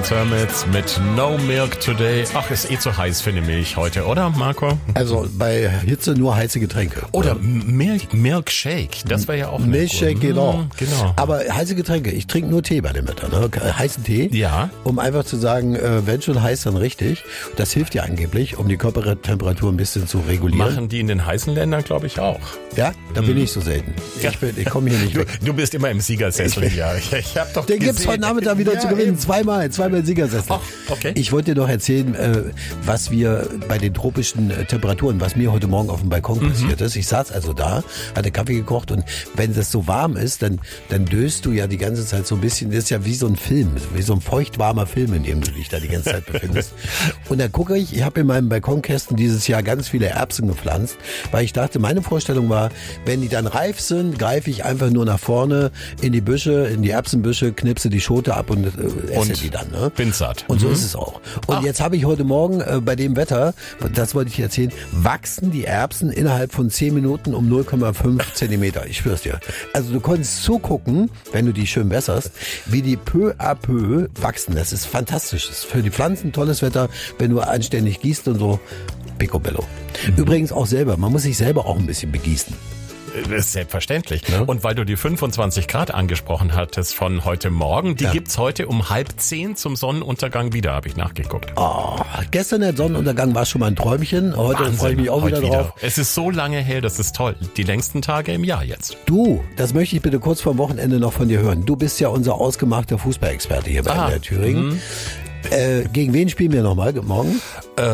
Hermits mit No Milk Today. Ach, ist zu heiß für eine Milch heute, oder Marco? Also bei Hitze nur heiße Getränke. Oder Milkshake, das wäre ja auch Milkshake geht auch. Genau. Aber heiße Getränke, ich trinke nur Tee bei dem Wetter. Ne? Heißen Tee, Ja. um einfach zu sagen, wenn schon heiß, dann richtig. Das hilft ja angeblich, um die Körpertemperatur ein bisschen zu regulieren. Machen die in den heißen Ländern, glaube ich, auch. Ja, da bin ich so selten. Ich komme hier nicht weg. Du bist immer im Siegersessel, ja. Ich hab doch Den gibt's heute Nachmittag wieder zu gewinnen. Eben. Zweimal Siegersessel. Ach, okay. Ich wollte dir noch erzählen, was wir bei den tropischen Temperaturen, was mir heute Morgen auf dem Balkon passiert ist. Ich saß also da, hatte Kaffee gekocht und wenn das so warm ist, dann döst du ja die ganze Zeit so ein bisschen, das ist ja wie so ein Film, wie so ein feuchtwarmer Film, in dem du dich da die ganze Zeit befindest. Und dann gucke ich habe in meinem Balkonkästen dieses Jahr ganz viele Erbsen gepflanzt, weil ich dachte, meine Vorstellung war, wenn die dann reif sind, greife ich einfach nur nach vorne in die Büsche, in die Erbsenbüsche, knipse die Schote ab und esse die dann. Ne? Bin satt. Und so ist es auch. Und jetzt habe ich heute Morgen bei dem Wetter, das wollte ich dir erzählen, wachsen die Erbsen innerhalb von 10 Minuten um 0,5 Zentimeter. Ich schwör's dir. Also du konntest zugucken, wenn du die schön wässerst, wie die peu à peu wachsen. Das ist fantastisch. Das ist für die Pflanzen tolles Wetter, wenn du anständig gießt und so. Picobello. Übrigens auch selber. Man muss sich selber auch ein bisschen begießen. Das ist selbstverständlich. Ja. Und weil du die 25 Grad angesprochen hattest von heute Morgen, die Ja. gibt's heute um 9:30 zum Sonnenuntergang wieder, habe ich nachgeguckt. Oh, gestern der Sonnenuntergang war schon mal ein Träumchen. Heute freue ich mich auch Heute wieder drauf. Es ist so lange hell, das ist toll. Die längsten Tage im Jahr jetzt. Du, das möchte ich bitte kurz vor Wochenende noch von dir hören. Du bist ja unser ausgemachter Fußballexperte hier bei NDR Thüringen. Gegen wen spielen wir nochmal morgen?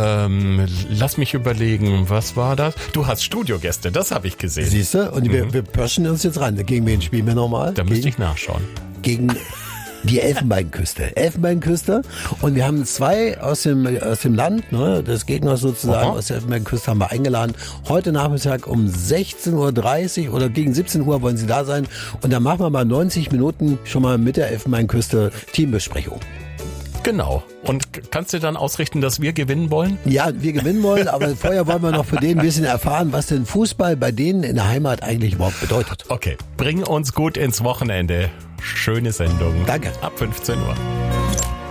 Lass mich überlegen, was war das? Du hast Studiogäste, das habe ich gesehen. Siehst du? Und wir pirschen uns jetzt ran. Gegen wen spielen wir nochmal? Da müsste ich nachschauen. Gegen die Elfenbeinküste. Und wir haben zwei aus dem Land, ne, des Gegners sozusagen, aus der Elfenbeinküste haben wir eingeladen. Heute Nachmittag um 16:30 Uhr oder gegen 17 Uhr wollen sie da sein. Und dann machen wir mal 90 Minuten schon mal mit der Elfenbeinküste Teambesprechung. Genau. Und kannst du dann ausrichten, dass wir gewinnen wollen? Ja, wir gewinnen wollen, aber vorher wollen wir noch für den ein bisschen erfahren, was denn Fußball bei denen in der Heimat eigentlich überhaupt bedeutet. Okay, bring uns gut ins Wochenende. Schöne Sendung. Danke. Ab 15 Uhr.